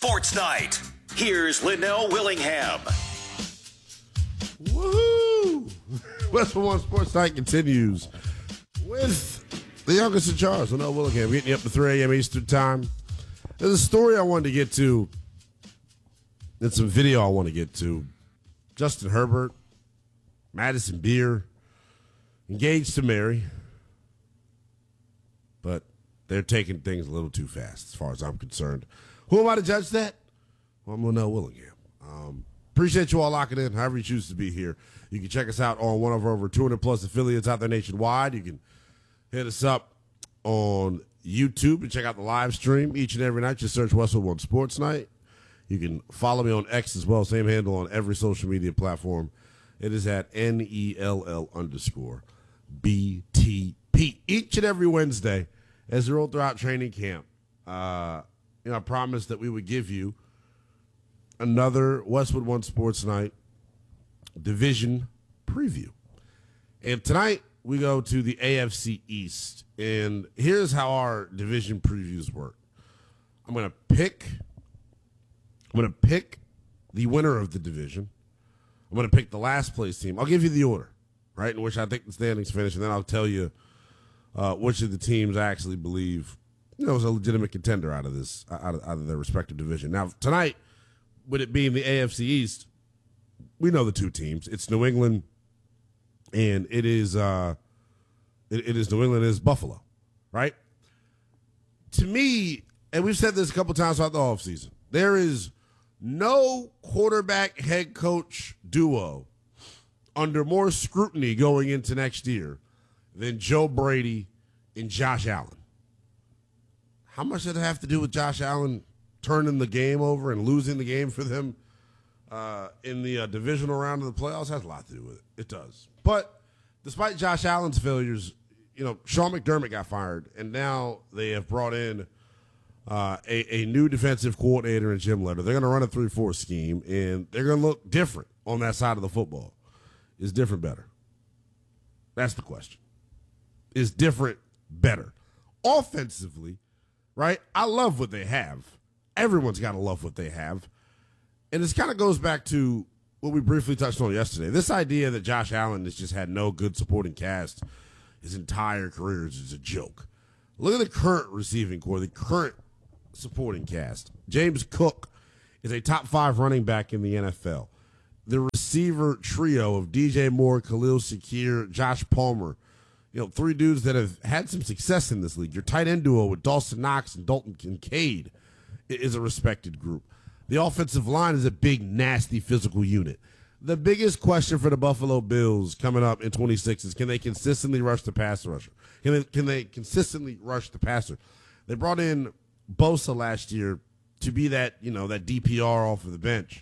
Sports Night. Here's Linnell Willingham. Woohoo! Westwood One Sports Night continues with the youngest in charge, Linnell Willingham, getting you up to 3 a.m. Eastern Time. There's a story I wanted to get to and some video I want to get to. Justin Herbert, Madison Beer, engaged to marry, but they're taking things a little too fast as far as I'm concerned. Who am I to judge that? Well, I'm Linnell Willingham. Appreciate you all locking in, however you choose to be here. You can check us out on one of our over 200-plus affiliates out there nationwide. You can hit us up on YouTube and check out the live stream each and every night. Just search Westwood One Sports Night. You can follow me on X as well, same handle on every social media platform. It is at NELL_BTP. Each and every Wednesday, as we roll throughout training camp, I promised that we would give you another Westwood One Sports Night division preview. And tonight, we go to the AFC East. And here's how our division previews work. I'm going to pick the winner of the division. I'm going to pick the last place team. I'll give you the order, right, in which I think the standings finish, and then I'll tell you which of the teams I actually believe is a legitimate contender out of this, out of their respective division. Now, tonight, with it being the AFC East, we know the two teams. It's New England, and it is New England, it is Buffalo, right? To me, and we've said this a couple times throughout the offseason, there is no quarterback head coach duo under more scrutiny going into next year than Joe Brady and Josh Allen. How much does it have to do with Josh Allen turning the game over and losing the game for them in the divisional round of the playoffs? Has a lot to do with it. It does. But despite Josh Allen's failures, Sean McDermott got fired, and now they have brought in a new defensive coordinator in Jim Leonhard. They're going to run a 3-4 scheme, and they're going to look different on that side of the football. Is different better? That's the question. Is different better? Offensively, right? I love what they have. Everyone's got to love what they have. And this kind of goes back to what we briefly touched on yesterday. This idea that Josh Allen has just had no good supporting cast his entire career is a joke. Look at the current receiving core, the current supporting cast. James Cook is a top 5 running back in the NFL. The receiver trio of DJ Moore, Khalil Shakir, Josh Palmer, 3 dudes that have had some success in this league. Your tight end duo with Dawson Knox and Dalton Kincaid is a respected group. The offensive line is a big, nasty physical unit. The biggest question for the Buffalo Bills coming up in 26 is, can they consistently rush the passer rusher? Can they consistently rush the passer? They brought in Bosa last year to be that, that DPR off of the bench.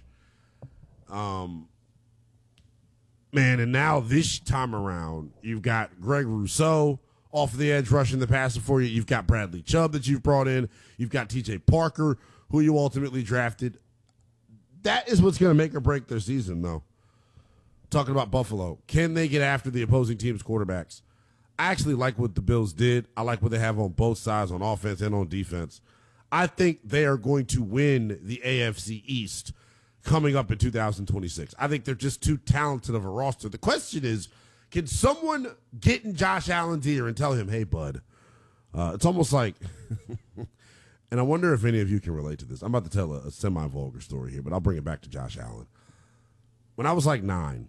And now this time around, you've got Greg Rousseau off the edge rushing the passer for you. You've got Bradley Chubb that you've brought in. You've got T.J. Parker, who you ultimately drafted. That is what's going to make or break their season, though. Talking about Buffalo, can they get after the opposing team's quarterbacks? I actually like what the Bills did. I like what they have on both sides, on offense and on defense. I think they are going to win the AFC East coming up in 2026. I think they're just too talented of a roster. The question is, can someone get in Josh Allen's ear and tell him, hey, bud? It's almost like, and I wonder if any of you can relate to this. I'm about to tell a semi-vulgar story here, but I'll bring it back to Josh Allen. When I was like 9,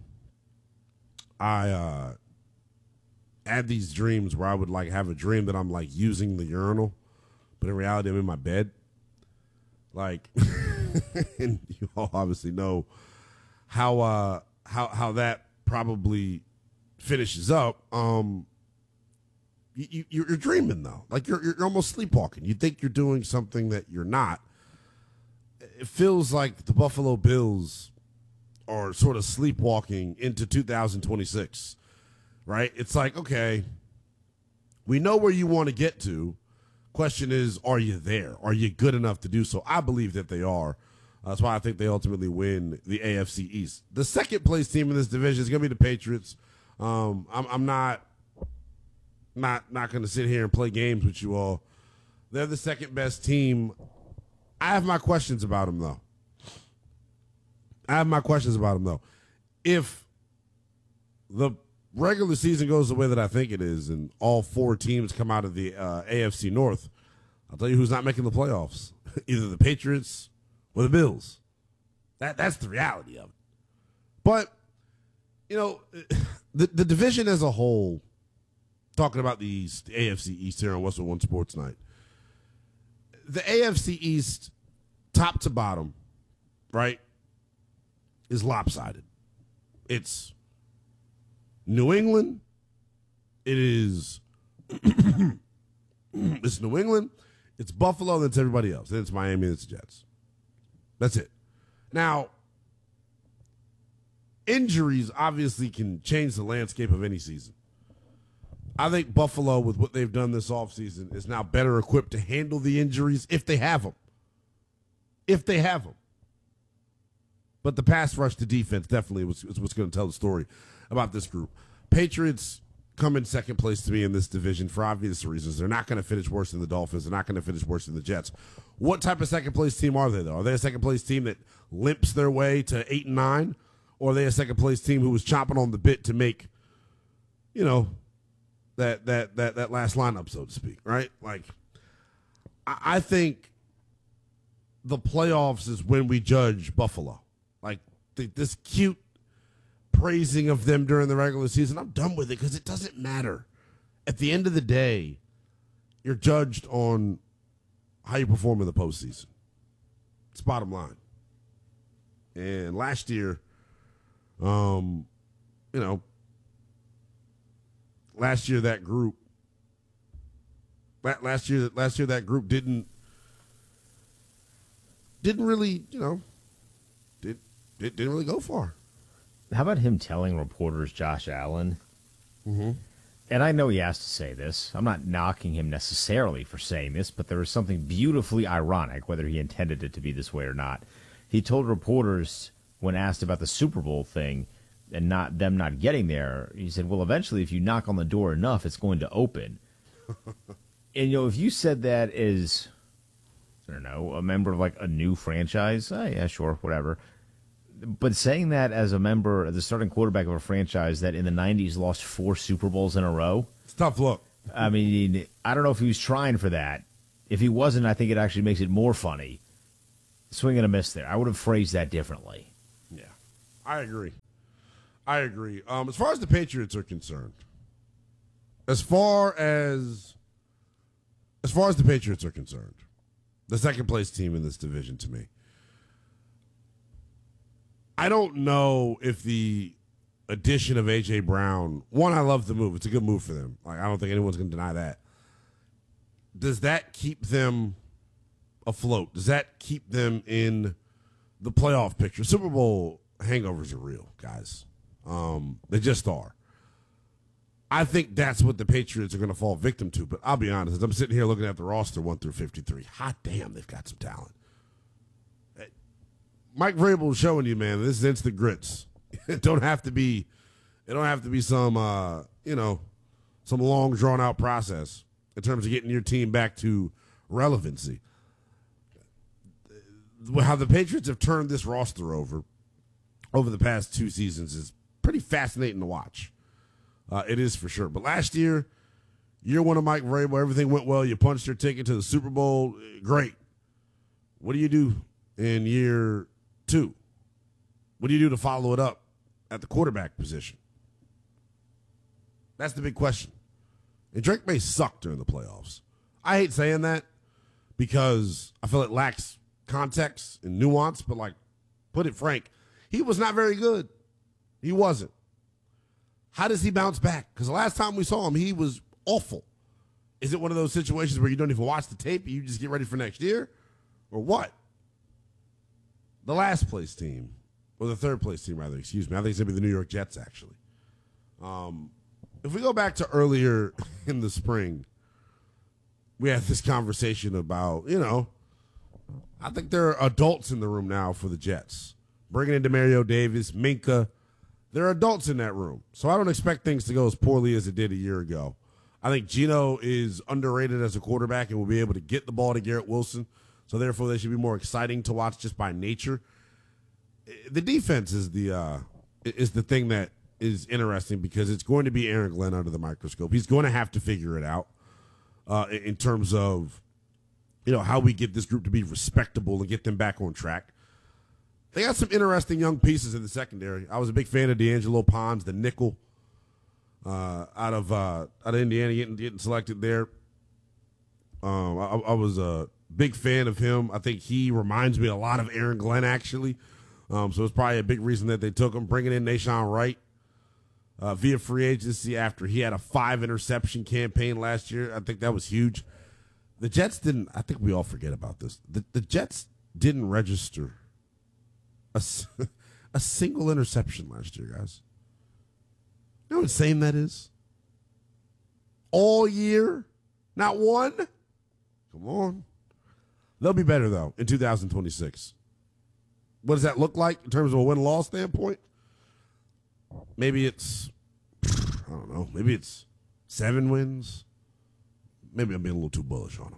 I had these dreams where I would have a dream that I'm using the urinal, but in reality I'm in my bed. And you all obviously know how that probably finishes up. You're dreaming though, you're almost sleepwalking. You think you're doing something that you're not. It feels like the Buffalo Bills are sort of sleepwalking into 2026, right? It's okay, we know where you want to get to. Question is, are you there? Are you good enough to do so? I believe that they are. That's why I think they ultimately win the AFC East. The second place team in this division is going to be the Patriots. I'm not going to sit here and play games with you all. They're the second best team I have my questions about him, though. If the regular season goes the way that I think it is and all four teams come out of the AFC North, I'll tell you who's not making the playoffs. Either the Patriots or the Bills. That's the reality of it. But, the division as a whole, talking about the East, the AFC East here on Westwood One Sports Night, the AFC East, top to bottom, right, is lopsided. It's New England. It is it's New England. It's Buffalo. Then it's everybody else. Then it's Miami. And it's the Jets. That's it. Now, injuries obviously can change the landscape of any season. I think Buffalo, with what they've done this offseason, is now better equipped to handle the injuries if they have them. But the pass rush to defense definitely is what's going to tell the story about this group. Patriots come in second place to me in this division for obvious reasons. They're not going to finish worse than the Dolphins. They're not going to finish worse than the Jets. What type of second place team are they, though? Are they a second place team that limps their way to 8-9? Or are they a second place team who was chomping on the bit to make, that last lineup, so to speak, right? Like, I think the playoffs is when we judge Buffalo. Like, this cute praising of them during the regular season, I'm done with it because it doesn't matter. At the end of the day, you're judged on how you perform in the postseason. It's bottom line. And last year, last year that group didn't really, didn't really go far. How about him telling reporters, Josh Allen? Mm-hmm. And I know he has to say this. I'm not knocking him necessarily for saying this, but there was something beautifully ironic, whether he intended it to be this way or not. He told reporters when asked about the Super Bowl thing and them not getting there, he said, well, eventually, if you knock on the door enough, it's going to open. And, if you said that as, I don't know, a member of like a new franchise, yeah, sure, whatever. But saying that as a member, the starting quarterback of a franchise that in the 90s lost 4 Super Bowls in a row. It's a tough look. I mean, I don't know if he was trying for that. If he wasn't, I think it actually makes it more funny. Swing and a miss there. I would have phrased that differently. Yeah, I agree. As far as the Patriots are concerned, as far as the Patriots are concerned, the second place team in this division to me, I don't know if the addition of A.J. Brown, one, I love the move. It's a good move for them. Like, I don't think anyone's going to deny that. Does that keep them afloat? Does that keep them in the playoff picture? Super Bowl hangovers are real, guys. They just are. I think that's what the Patriots are going to fall victim to. But I'll be honest, as I'm sitting here looking at the roster 1 through 53, hot damn, they've got some talent. Mike Vrabel is showing you, man, this is instant grits. It don't have to be some some long drawn out process in terms of getting your team back to relevancy. How the Patriots have turned this roster over the past 2 seasons is pretty fascinating to watch. It is for sure. But last year 1 of Mike Vrabel, everything went well. You punched your ticket to the Super Bowl. Great. What do you do in year 2? What do you do to follow it up at the quarterback position? That's the big question. And Drake May sucked during the playoffs. I hate saying that because I feel it lacks context and nuance, but put it frank, he was not very good. He wasn't. How does he bounce back? Because the last time we saw him, he was awful. Is it one of those situations where you don't even watch the tape, you just get ready for next year? Or what? The last place team, or the third place team, rather, excuse me. I think it's going to be the New York Jets, actually. If we go back to earlier in the spring, we had this conversation about, I think there are adults in the room now for the Jets. Bringing in DeMario Davis, Minka. There are adults in that room. So I don't expect things to go as poorly as it did a year ago. I think Geno is underrated as a quarterback and will be able to get the ball to Garrett Wilson. So therefore, they should be more exciting to watch just by nature. The defense is the thing that is interesting because it's going to be Aaron Glenn under the microscope. He's going to have to figure it out in terms of how we get this group to be respectable and get them back on track. They got some interesting young pieces in the secondary. I was a big fan of D'Angelo Pons, the nickel out of Indiana, getting selected there. I was a big fan of him. I think he reminds me a lot of Aaron Glenn, actually. So it's probably a big reason that they took him, bringing in Nashawn Wright via free agency after he had a 5-interception campaign last year. I think that was huge. The Jets didn't, I think we all forget about this. The Jets didn't register a single interception last year, guys. You know how insane that is? All year? Not one? Come on. They'll be better, though, in 2026. What does that look like in terms of a win-loss standpoint? Maybe it's, I don't know, maybe it's 7 wins. Maybe I'm being a little too bullish on them.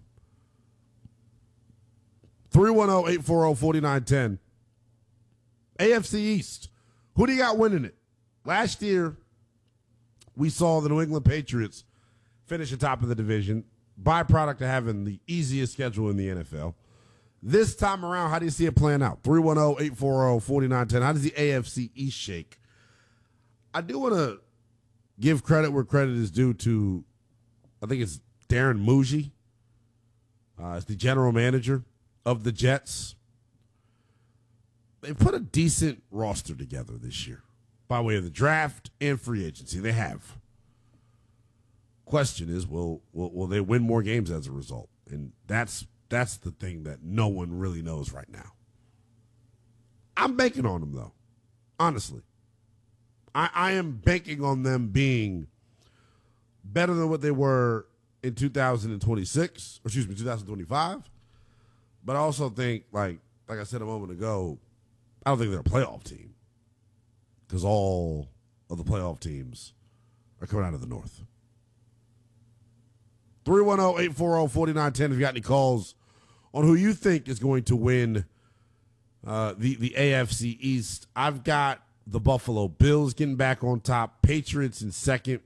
310-840-4910. AFC East. Who do you got winning it? Last year, we saw the New England Patriots finish atop of the division, byproduct of having the easiest schedule in the NFL. This time around, how do you see it playing out? 310-840-4910. How does the AFC East shake? I do want to give credit where credit is due to, I think it's Darren Muji. It's the general manager of the Jets. They put a decent roster together this year by way of the draft and free agency. They have. Question is, will they win more games as a result? And that's the thing that no one really knows right now. I'm banking on them, though. Honestly. I am banking on them being better than what they were in 2025. But I also think, like I said a moment ago, I don't think they're a playoff team because all of the playoff teams are coming out of the North. 310-840-4910 if you got any calls on who you think is going to win the AFC East. I've got the Buffalo Bills getting back on top, Patriots in second.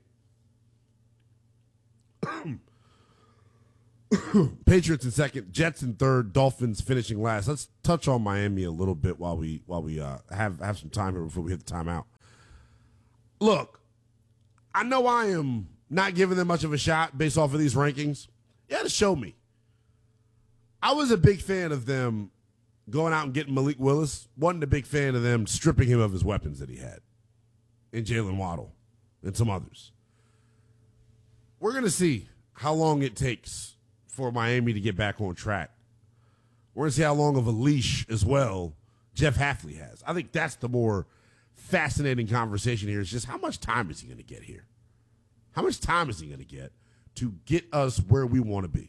Patriots in second, Jets in third, Dolphins finishing last. Let's touch on Miami a little bit while we have some time here before we hit the timeout. Look, I know I am not giving them much of a shot based off of these rankings. You got to show me. I was a big fan of them going out and getting Malik Willis. Wasn't a big fan of them stripping him of his weapons that he had in Jalen Waddle and some others. We're going to see how long it takes for Miami to get back on track. We're going to see how long of a leash as well Jeff Hafley has. I think that's the more fascinating conversation here is just how much time is he going to get here? How much time is he going to get us where we want to be?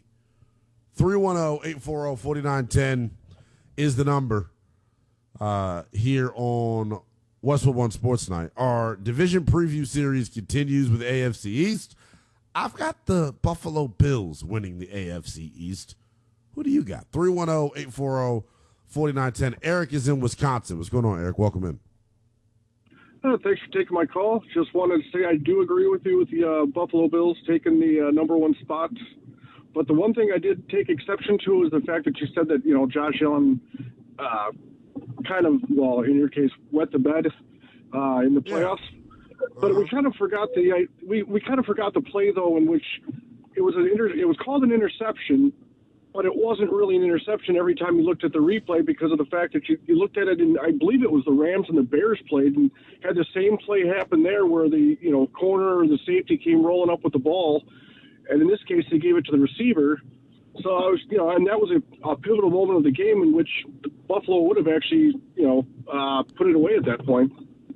310-840-4910 is the number here on Westwood One Sports Night. Our division preview series continues with AFC East. I've got the Buffalo Bills winning the AFC East. Who do you got? 310-840-4910. Eric is in Wisconsin. What's going on, Eric? Welcome in. Thanks for taking my call. Just wanted to say I do agree with you with the Buffalo Bills taking the number one spot. But the one thing I did take exception to is the fact that you said that, Josh Allen kind of, well, in your case, wet the bed in the playoffs. Yeah. But we kind of forgot the play though in which it was called an interception, but it wasn't really an interception every time you looked at the replay because of the fact that you looked at it and I believe it was the Rams and the Bears played and had the same play happen there where the corner or the safety came rolling up with the ball, and in this case they gave it to the receiver. So I was and that was a pivotal moment of the game in which Buffalo would have actually put it away at that point.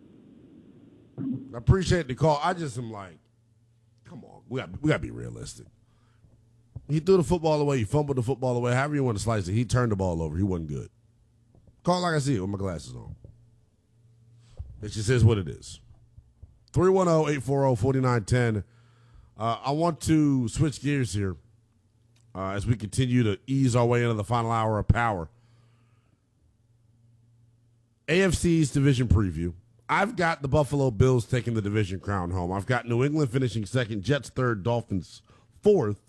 I appreciate the call. I just am like, come on, we got to be realistic. He threw the football away. He fumbled the football away. However you want to slice it, he turned the ball over. He wasn't good. Call like I see it with my glasses on. It just is what it is. 310-840-4910. I want to switch gears here. as we continue to ease our way into the final hour of power. AFC's division preview. I've got the Buffalo Bills taking the division crown home. I've got New England finishing second, Jets third, Dolphins fourth.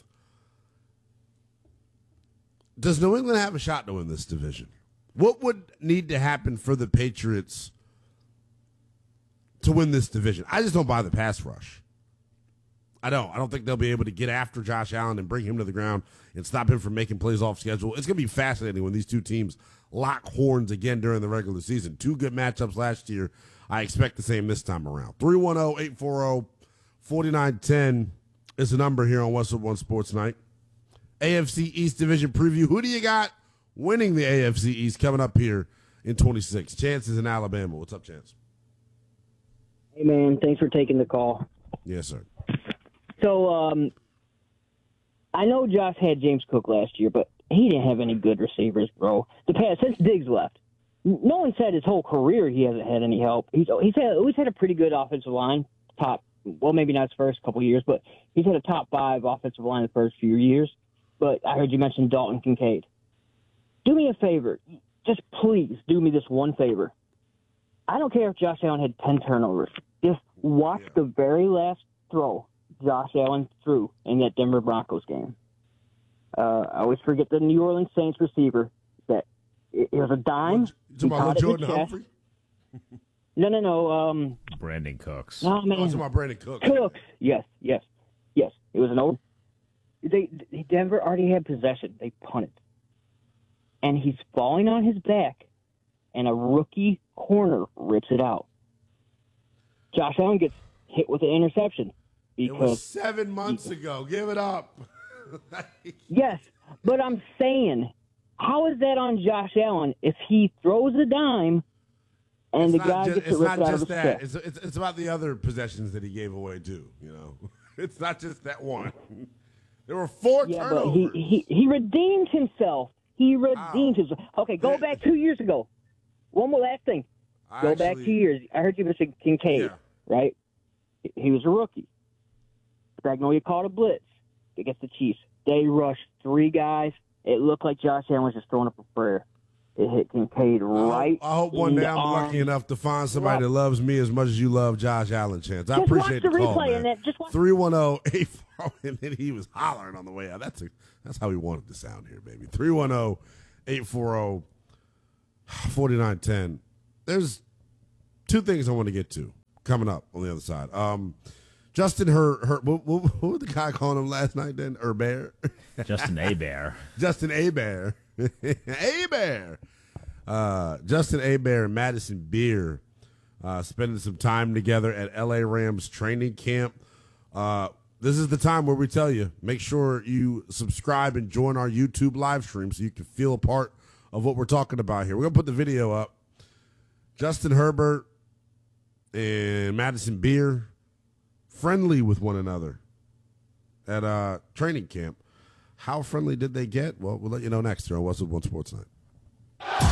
Does New England have a shot to win this division? What would need to happen for the Patriots to win this division? I just don't buy the pass rush. I don't think they'll be able to get after Josh Allen and bring him to the ground and stop him from making plays off schedule. It's going to be fascinating when these two teams lock horns again during the regular season. Two good matchups last year. I expect the same this time around. 310-840-4910 is the number here on Westwood One Sports Night. AFC East Division preview. Who do you got winning the AFC East coming up here in 26? Chance is in Alabama. What's up, Chance? Hey, man. Thanks for taking the call. Yes, sir. So, I know Josh had James Cook last year, but he didn't have any good receivers, bro. Since Diggs left, no one said his whole career he hasn't had any help. He's always had a pretty good offensive line, maybe not his first couple years, but he's had a top 5 offensive line the first few years. But I heard you mention Dalton Kincaid. Do me a favor. Just please do me this one favor. I don't care if Josh Allen had 10 turnovers. Just watch the very last throw Josh Allen threw in that Denver Broncos game. I always forget the New Orleans Saints receiver. That it was a dime. You talking about Jordan Humphrey? No. Brandon Cooks. No, man. Oh, talking about Brandon Cooks. Cooks. Yes. It was an old. Denver already had possession. They punted. And he's falling on his back, and a rookie corner rips it out. Josh Allen gets hit with an interception. It was 7 months ago. Give it up. Yes, but I'm saying, how is that on Josh Allen if he throws a dime and the guy gets it ripped out of his chest? It's about the other possessions that he gave away too. You know, it's not just that one. There were 4 turnovers. But he redeemed himself. Himself. Okay, go back 2 years ago. One more last thing. Go back 2 years. I heard you mention Kincaid, right? He was a rookie. Spagnuolo called a blitz against the Chiefs. They rushed 3 guys. It looked like Josh Allen was just throwing up a prayer. It hit Kincaid right. I hope one day I'm lucky enough to find somebody that loves me as much as you love Josh Allen, Chance. I appreciate the call, man. 310-840, and then he was hollering on the way out. That's how he wanted to sound here, baby. 310-840-4910. There's 2 things I want to get to coming up on the other side. Justin what was the guy calling him last night then? Herbert? Justin Hebert. Justin Hebert. Hebert. Justin Hebert and Madison Beer spending some time together at LA Rams training camp. This is the time where we tell you, make sure you subscribe and join our YouTube live stream so you can feel a part of what we're talking about here. We're going to put the video up. Justin Herbert and Madison Beer friendly with one another at training camp. How friendly did they get? Well, we'll let you know next here on Westwood One Sports Night.